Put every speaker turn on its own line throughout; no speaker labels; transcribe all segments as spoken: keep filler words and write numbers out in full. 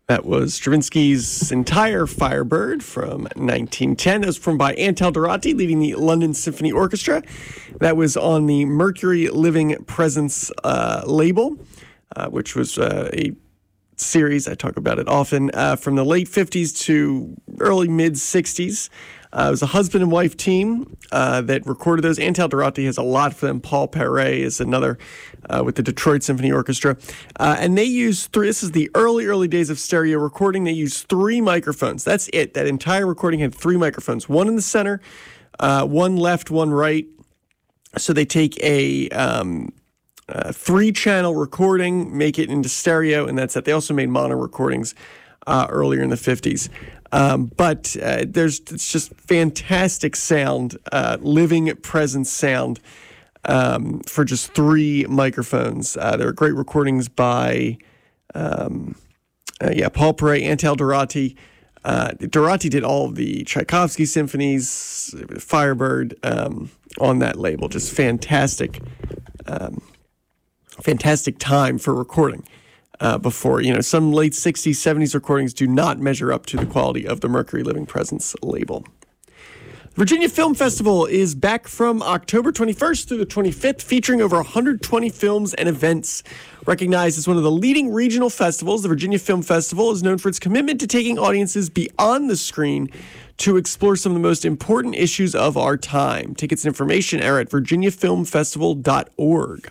That was Stravinsky's entire Firebird from nineteen ten. That was performed by Antal Dorati, leading the London Symphony Orchestra. That was on the Mercury Living Presence uh, label, uh, which was uh, a series, I talk about it often, uh, from the late fifties to early mid-sixties. Uh, it was a husband and wife team uh, that recorded those. Antal Dorati has a lot for them. Paul Perret is another uh, with the Detroit Symphony Orchestra. Uh, and they use three, this is the early, early days of stereo recording. They used three microphones. That's it. That entire recording had three microphones, one in the center, uh, one left, one right. So they take a um, uh, three-channel recording, make it into stereo, and that's it. They also made mono recordings uh, earlier in the fifties. Um, but uh, there's it's just fantastic sound, uh, living presence sound um, for just three microphones. Uh, there are great recordings by, um, uh, yeah, Paul Perret, Antal Dorati. Uh, Dorati did all of the Tchaikovsky symphonies, Firebird, um, on that label. Just fantastic, um, fantastic time for recording. Uh, before, you know, some late sixties, seventies recordings do not measure up to the quality of the Mercury Living Presence label. Virginia Film Festival is back from October twenty-first through the twenty-fifth, featuring over one hundred twenty films and events. Recognized as one of the leading regional festivals, the Virginia Film Festival is known for its commitment to taking audiences beyond the screen to explore some of the most important issues of our time. Tickets and information are at virginia film festival dot org.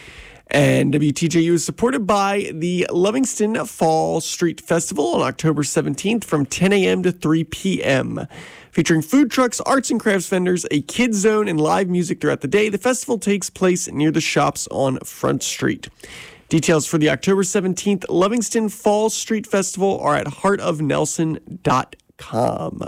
And W T J U is supported by the Livingston Fall Street Festival on October seventeenth from ten a.m. to three p.m. Featuring food trucks, arts and crafts vendors, a kids zone, and live music throughout the day, the festival takes place near the shops on Front Street. Details for the October seventeenth Livingston Fall Street Festival are at heart of nelson dot com.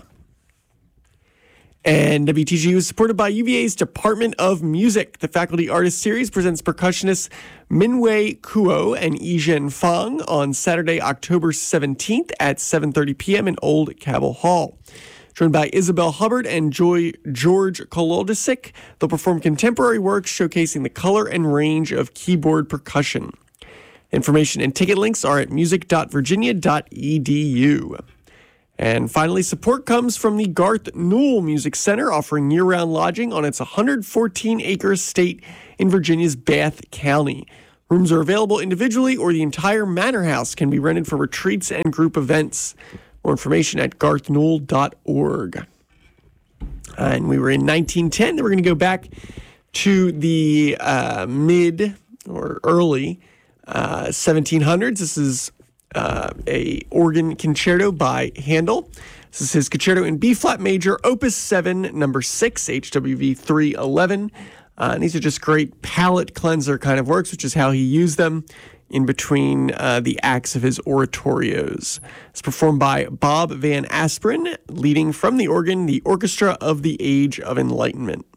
And W T G U is supported by U V A's Department of Music. The Faculty Artist Series presents percussionists Minwei Kuo and Yizhen Fang on Saturday, October seventeenth at seven thirty p.m. in Old Cabell Hall. Joined by Isabel Hubbard and Joy, George Kolodisic, they'll perform contemporary works showcasing the color and range of keyboard percussion. Information and ticket links are at music dot virginia dot e d u. And finally, support comes from the Garth Newell Music Center, offering year-round lodging on its one hundred fourteen acre estate in Virginia's Bath County. Rooms are available individually, or the entire manor house can be rented for retreats and group events. More information at garth newell dot org. And we were in nineteen ten. Then we're going to go back to the uh, mid or early uh, seventeen hundreds. This is Uh, a organ concerto by Handel. This is his concerto in B-flat major, Opus seven, number six, H W V three eleven. Uh, and these are just great palate cleanser kind of works, which is how he used them in between uh, the acts of his oratorios. It's performed by Bob Van Asperen, leading from the organ the Orchestra of the Age of Enlightenment.